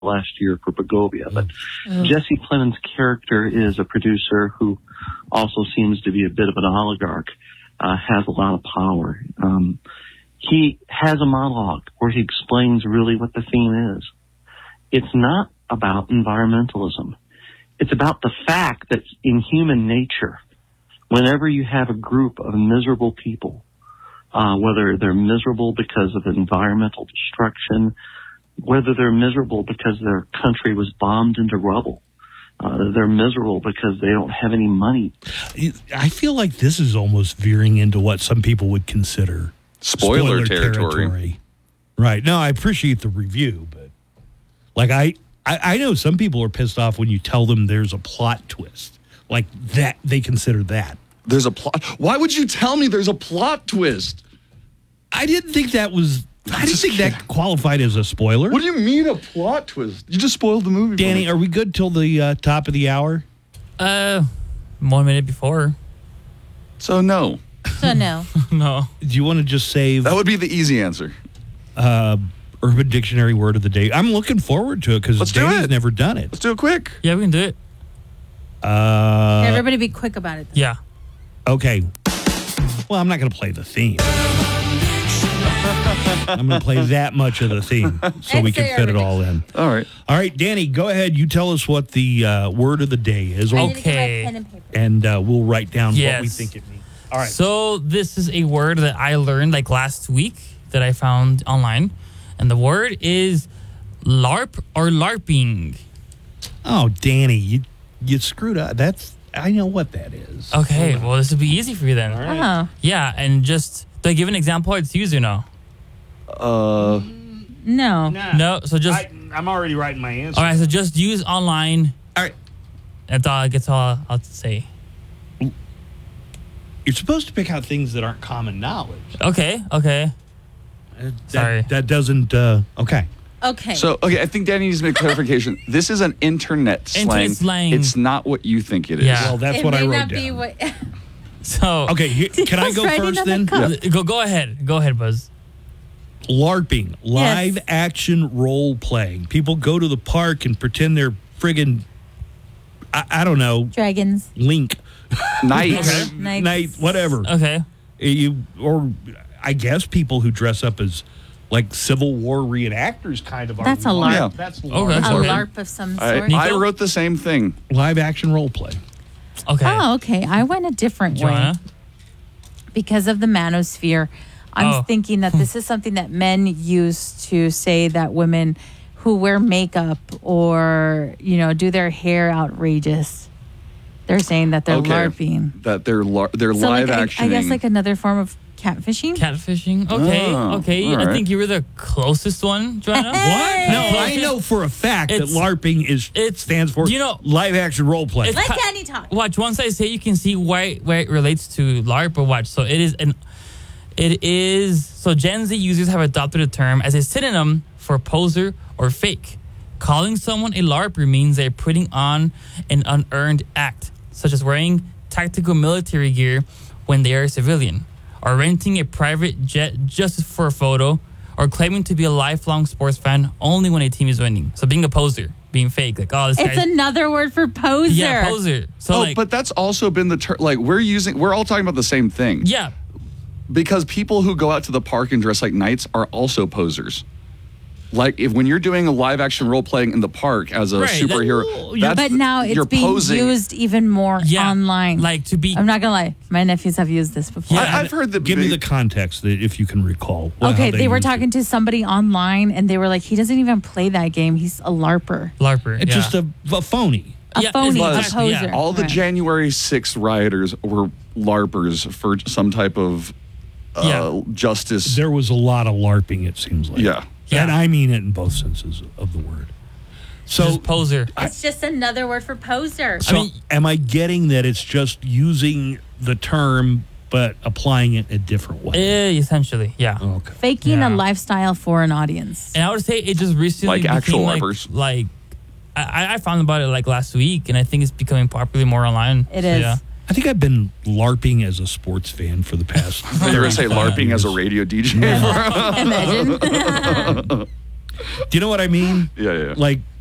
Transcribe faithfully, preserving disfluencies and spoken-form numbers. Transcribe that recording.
last year for Begovia. But oh. Jesse Plemons' character is a producer who also seems to be a bit of an oligarch, uh, has a lot of power. Um, he has a monologue where he explains really what the theme is. It's not about environmentalism. It's about the fact that in human nature, whenever you have a group of miserable people, uh, whether they're miserable because of environmental destruction, whether they're miserable because their country was bombed into rubble, uh, they're miserable because they don't have any money. I feel like this is almost veering into what some people would consider spoiler, spoiler territory. territory. Right. No, I appreciate the review, but like I, I, I know some people are pissed off when you tell them there's a plot twist. Like that, they consider that. There's a plot. Why would you tell me there's a plot twist? I didn't think that was... I didn't think that qualified as a spoiler. What do you mean a plot twist? You just spoiled the movie. Danny, are we good till the uh, top of the hour? Uh, one minute before. So no. So no. No. Do you want to just save... That would be the easy answer. Uh, Urban Dictionary word of the day. I'm looking forward to it because Danny's never done it. Let's do it quick. Yeah, we can do it. Uh, Everybody be quick about it. Though. Yeah. Okay. Well, I'm not going to play the theme. I'm going to play that much of the theme so we can fit it all in. All right. All right, Danny, go ahead. You tell us what the uh, word of the day is. Okay. Pen and paper. And uh, we'll write down yes. what we think it means. All right. So this is a word that I learned like last week that I found online. And the word is LARP or LARPing. Oh, Danny, you you screwed up. That's I know what that is. Okay, well, this will be easy for you then. All right. Oh. Yeah, and just to give an example, it's used or no? Uh, no. Nah. No, so just... I, I'm already writing my answer. All right, so just use online. All right. That's all, that's all I'll say. You're supposed to pick out things that aren't common knowledge. Okay, okay. Uh, that, Sorry. That doesn't... Uh, okay. Okay. So, okay, I think Danny needs to make clarification. This is an internet slang. Internet slang. It's not what you think it is. Yeah. Well, that's it what may I wrote not down. Be what So... Okay, here, can I go writing first on the then? cup. Yeah. Go, go ahead. Go ahead, Buzz. LARPing, live Yes. action role playing. People go to the park and pretend they're friggin', I, I don't know, Dragons. Link. Knights. Okay. Knights. Night, whatever. Okay. You or I guess people who dress up as like Civil War reenactors kind of are. That's a LARP. Yeah. That's LARP. Okay. A That's okay. LARP of some I, sort. I wrote the same thing. Live action role play. Okay. Oh, okay. I went a different Joanna? way because of the manosphere. I'm Oh. thinking that this is something that men use to say that women who wear makeup or, you know, do their hair outrageous, they're saying that they're Okay. LARPing. That they're lar- they're So live like, I, action. I guess like another form of catfishing. Catfishing. Okay. Oh, okay. all I right. think you were the closest one, Joanna. Hey! No, I Closest- know for a fact that It's- LARPing is it it's- stands for you know- live action role play. It's- Let Danny talk. Watch, once I say you can see why where it relates to LARP, but watch. So it is an it is so Gen Z users have adopted a term as a synonym for poser or fake. Calling someone a LARPer means they're putting on an unearned act, such as wearing tactical military gear when they are a civilian, or renting a private jet just for a photo, or claiming to be a lifelong sports fan only when a team is winning. So being a poser, being fake, like, oh, this It's guy's... another word for poser. Yeah, poser. So oh, like... but that's also been the term. Like we're using, we're all talking about the same thing. Yeah. Because people who go out to the park and dress like knights are also posers. Like if when you're doing a live action role playing in the park as a Right, that- superhero, Yeah, that's But now you're it's being posing. used even more Yeah. online. Like to be... I'm not gonna lie, my nephews have used this before. Yeah. I, I've heard that. Give me the context that if you can recall. Well, Okay, how they, they were used talking it. to somebody online, and they were like, "He doesn't even play that game. He's a LARPer, LARPer. It's yeah. just a, a phony. a Yeah, phony, a it's- poser." yeah. all the Right. January sixth rioters were LARPers for some type of uh, Yeah. justice. There was a lot of LARPing, it seems like. Yeah. Yeah. And I mean it in both senses of the word. So, just poser. It's just another word for poser. so I mean- am I getting that it's just using the term but applying it a different way? Eh, essentially, yeah. Okay. Faking Yeah. a lifestyle for an audience. And I would say it just recently Like actual became like, LARPers. like I, I found about it like last week, and I think it's becoming popular more online. It So, is. Yeah. I think I've been LARPing as a sports fan for the past. You're going to say thirty-five LARPing as a years. radio D J. Imagine. Do you know what I mean? Yeah, yeah. Like